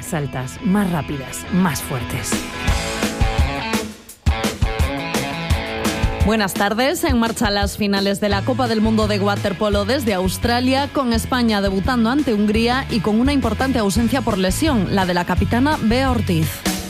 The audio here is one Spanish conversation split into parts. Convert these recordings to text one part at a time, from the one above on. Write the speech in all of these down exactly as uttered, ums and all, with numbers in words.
más altas, más rápidas, más fuertes. Buenas tardes. En marcha las finales de la Copa del Mundo de Waterpolo desde Australia, con España debutando ante Hungría y con una importante ausencia por lesión, la de la capitana Bea Ortiz.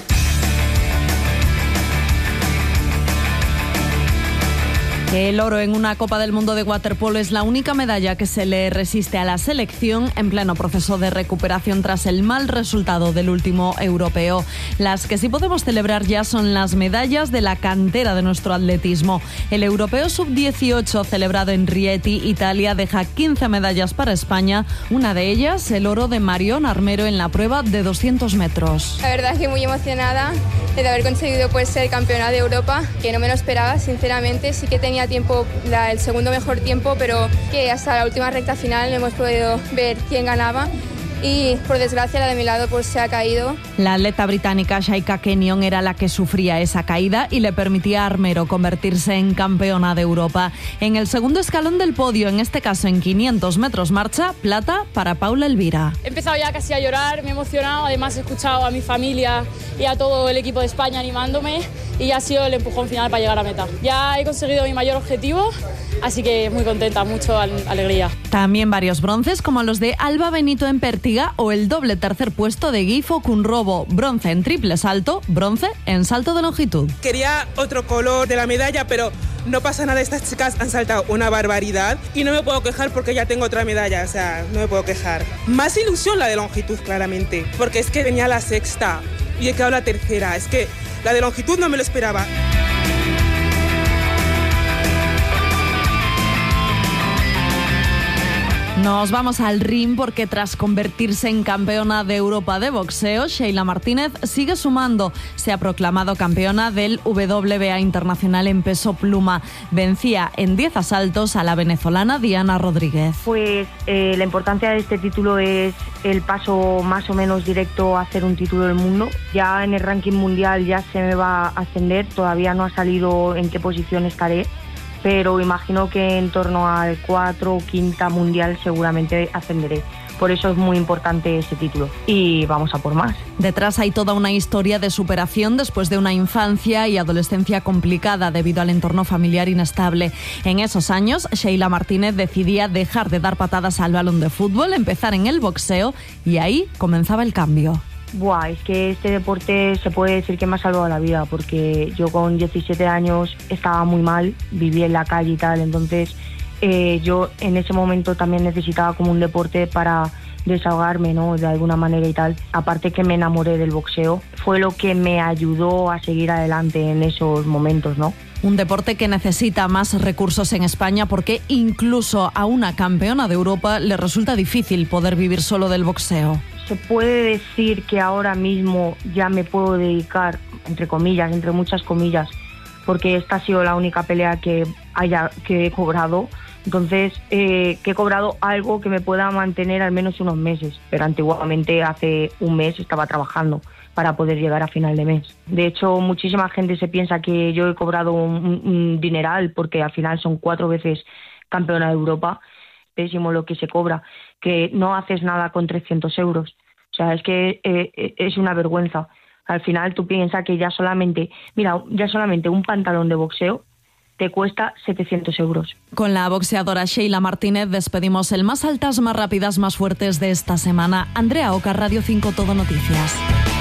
El oro en una Copa del Mundo de waterpolo es la única medalla que se le resiste a la selección en pleno proceso de recuperación tras el mal resultado del último europeo. Las que sí podemos celebrar ya son las medallas de la cantera de nuestro atletismo. El europeo sub dieciocho celebrado en Rieti, Italia, deja quince medallas para España, una de ellas el oro de Marion Armero en la prueba de doscientos metros. La verdad es que muy emocionada de haber conseguido pues, ser campeona de Europa, que no me lo esperaba, sinceramente. Sí que tenía tiempo, la, el segundo mejor tiempo, pero que hasta la última recta final no hemos podido ver quién ganaba. Y por desgracia la de mi lado pues se ha caído. La atleta británica Shaika Kenyon era la que sufría esa caída y le permitía a Armero convertirse en campeona de Europa. En el segundo escalón del podio, en este caso en quinientos metros marcha, plata para Paula Elvira. He empezado ya casi a llorar, me he emocionado, además he escuchado a mi familia y a todo el equipo de España animándome y ya ha sido el empujón final para llegar a meta. Ya he conseguido mi mayor objetivo, así que muy contenta, mucho alegría. También varios bronces como los de Alba Benito en pértiga o el doble tercer puesto de Gifo Kunrobo, bronce en triple salto, bronce en salto de longitud. Quería otro color de la medalla, pero no pasa nada, estas chicas han saltado una barbaridad y no me puedo quejar porque ya tengo otra medalla, o sea, no me puedo quejar. Más ilusión la de longitud, claramente, porque es que venía la sexta y he quedado la tercera, es que la de longitud no me lo esperaba. Nos vamos al ring porque tras convertirse en campeona de Europa de boxeo, Sheila Martínez sigue sumando. Se ha proclamado campeona del W B A Internacional en peso pluma. Vencía en diez asaltos a la venezolana Diana Rodríguez. Pues eh, la importancia de este título es el paso más o menos directo a hacer un título del mundo. Ya en el ranking mundial ya se me va a ascender, todavía no ha salido en qué posición estaré, pero imagino que en torno al cuatro o quinta mundial seguramente ascenderé. Por eso es muy importante ese título y vamos a por más. Detrás hay toda una historia de superación después de una infancia y adolescencia complicada debido al entorno familiar inestable. En esos años, Sheila Martínez decidía dejar de dar patadas al balón de fútbol, empezar en el boxeo y ahí comenzaba el cambio. Buah, es que este deporte se puede decir que me ha salvado la vida, porque yo con diecisiete años estaba muy mal, vivía en la calle y tal, entonces eh, yo en ese momento también necesitaba como un deporte para desahogarme, ¿no?, de alguna manera y tal. Aparte que me enamoré del boxeo, fue lo que me ayudó a seguir adelante en esos momentos, ¿no? Un deporte que necesita más recursos en España porque incluso a una campeona de Europa le resulta difícil poder vivir solo del boxeo. Se puede decir que ahora mismo ya me puedo dedicar, entre comillas, entre muchas comillas, porque esta ha sido la única pelea que haya que he cobrado. Entonces, eh, que he cobrado algo que me pueda mantener al menos unos meses. Pero antiguamente, hace un mes, estaba trabajando para poder llegar a final de mes. De hecho, muchísima gente se piensa que yo he cobrado un, un dineral, porque al final son cuatro veces campeona de Europa. Pésimo lo que se cobra, que no haces nada con trescientos euros. O sea, es que eh, es una vergüenza. Al final tú piensas que ya solamente, mira, ya solamente un pantalón de boxeo te cuesta setecientos euros. Con la boxeadora Sheila Martínez despedimos el Más Altas, Más Rápidas, Más Fuertes de esta semana. Andrea Oca, Radio cinco Todo Noticias.